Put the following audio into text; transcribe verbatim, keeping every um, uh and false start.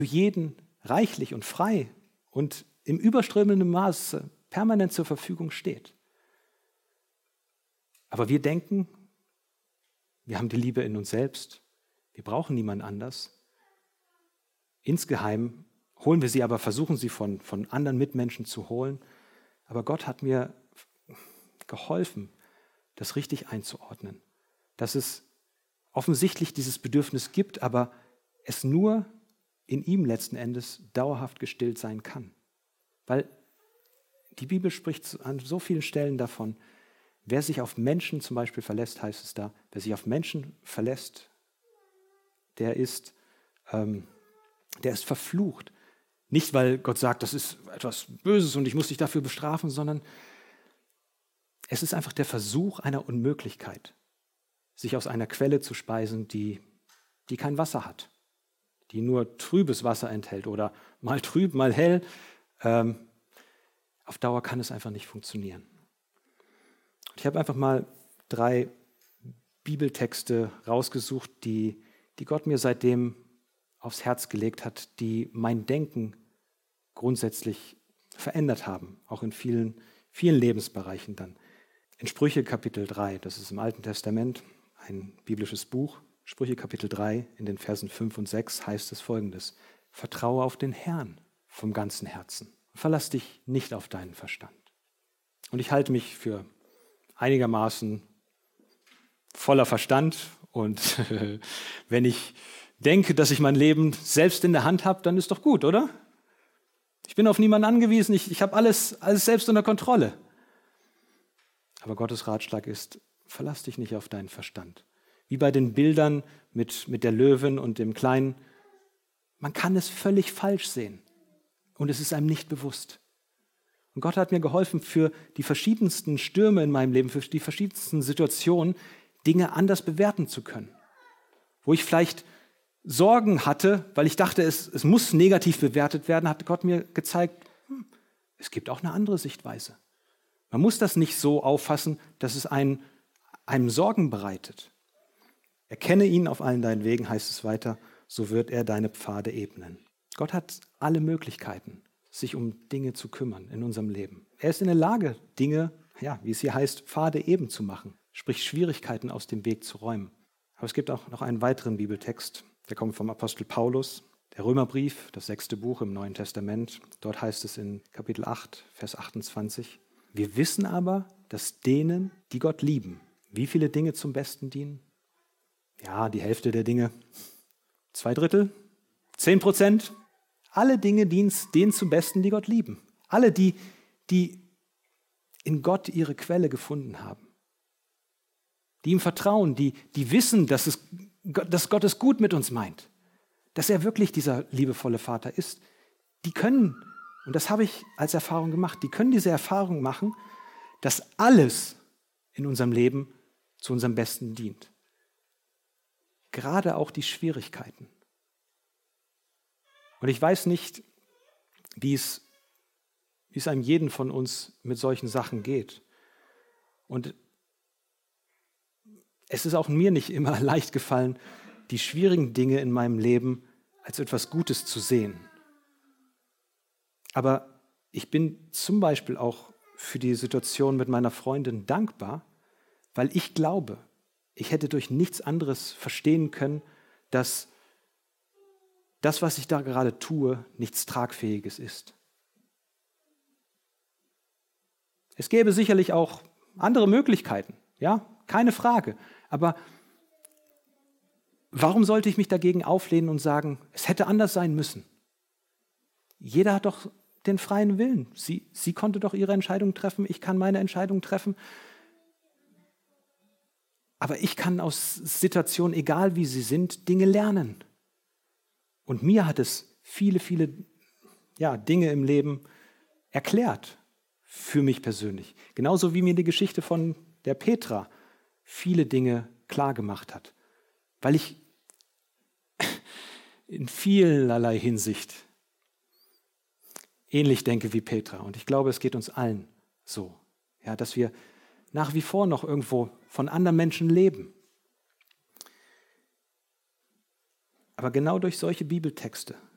für jeden reichlich und frei und im überströmenden Maße permanent zur Verfügung steht. Aber wir denken, wir haben die Liebe in uns selbst, wir brauchen niemand anders. Insgeheim holen wir sie aber, versuchen sie von, von anderen Mitmenschen zu holen. Aber Gott hat mir geholfen, das richtig einzuordnen. Dass es offensichtlich dieses Bedürfnis gibt, aber es nur in ihm letzten Endes dauerhaft gestillt sein kann. Weil die Bibel spricht an so vielen Stellen davon, wer sich auf Menschen zum Beispiel verlässt, heißt es da, wer sich auf Menschen verlässt, der ist, ähm, der ist verflucht. Nicht, weil Gott sagt, das ist etwas Böses und ich muss dich dafür bestrafen, sondern es ist einfach der Versuch einer Unmöglichkeit, sich aus einer Quelle zu speisen, die, die kein Wasser hat, die nur trübes Wasser enthält oder mal trüb, mal hell. Ähm, auf Dauer kann es einfach nicht funktionieren. Ich habe einfach mal drei Bibeltexte rausgesucht, die, die Gott mir seitdem aufs Herz gelegt hat, die mein Denken grundsätzlich verändert haben, auch in vielen, vielen Lebensbereichen dann. In Sprüche Kapitel drei, das ist im Alten Testament, ein biblisches Buch, Sprüche Kapitel drei, in den Versen fünf und sechs heißt es Folgendes: Vertraue auf den Herrn vom ganzen Herzen. Verlass dich nicht auf deinen Verstand. Und ich halte mich für einigermaßen voller Verstand und wenn ich denke, dass ich mein Leben selbst in der Hand habe, dann ist doch gut, oder? Ich bin auf niemanden angewiesen, ich, ich habe alles, alles selbst unter Kontrolle. Aber Gottes Ratschlag ist, verlass dich nicht auf deinen Verstand. Wie bei den Bildern mit, mit der Löwin und dem Kleinen. Man kann es völlig falsch sehen und es ist einem nicht bewusst. Und Gott hat mir geholfen, für die verschiedensten Stürme in meinem Leben, für die verschiedensten Situationen, Dinge anders bewerten zu können. Wo ich vielleicht Sorgen hatte, weil ich dachte, es, es muss negativ bewertet werden, hat Gott mir gezeigt, hm, es gibt auch eine andere Sichtweise. Man muss das nicht so auffassen, dass es einen, einem Sorgen bereitet. Erkenne ihn auf allen deinen Wegen, heißt es weiter, so wird er deine Pfade ebnen. Gott hat alle Möglichkeiten, sich um Dinge zu kümmern in unserem Leben. Er ist in der Lage, Dinge, ja, wie es hier heißt, Pfade eben zu machen, sprich Schwierigkeiten aus dem Weg zu räumen. Aber es gibt auch noch einen weiteren Bibeltext, der kommt vom Apostel Paulus, der Römerbrief, das sechste Buch im Neuen Testament. Dort heißt es in Kapitel acht, Vers achtundzwanzig, wir wissen aber, dass denen, die Gott lieben, wie viele Dinge zum Besten dienen? Ja, die Hälfte der Dinge, zwei Drittel, zehn Prozent. Alle Dinge dienen denen zum Besten, die Gott lieben. Alle, die, die in Gott ihre Quelle gefunden haben. Die ihm vertrauen, die, die wissen, dass, es, dass Gott es gut mit uns meint. Dass er wirklich dieser liebevolle Vater ist. Die können, und das habe ich als Erfahrung gemacht, die können diese Erfahrung machen, dass alles in unserem Leben zu unserem Besten dient. Gerade auch die Schwierigkeiten. Und ich weiß nicht, wie es, wie es einem jeden von uns mit solchen Sachen geht. Und es ist auch mir nicht immer leicht gefallen, die schwierigen Dinge in meinem Leben als etwas Gutes zu sehen. Aber ich bin zum Beispiel auch für die Situation mit meiner Freundin dankbar, weil ich glaube, ich hätte durch nichts anderes verstehen können, dass das, was ich da gerade tue, nichts Tragfähiges ist. Es gäbe sicherlich auch andere Möglichkeiten, ja, keine Frage. Aber warum sollte ich mich dagegen auflehnen und sagen, es hätte anders sein müssen? Jeder hat doch den freien Willen. Sie, sie konnte doch ihre Entscheidung treffen, ich kann meine Entscheidung treffen. Aber ich kann aus Situationen, egal wie sie sind, Dinge lernen. Und mir hat es viele, viele ja, Dinge im Leben erklärt, für mich persönlich. Genauso wie mir die Geschichte von der Petra viele Dinge klar gemacht hat. Weil ich in vielerlei Hinsicht ähnlich denke wie Petra. Und ich glaube, es geht uns allen so, ja, dass wir nach wie vor noch irgendwo von anderen Menschen leben. Aber genau durch solche Bibeltexte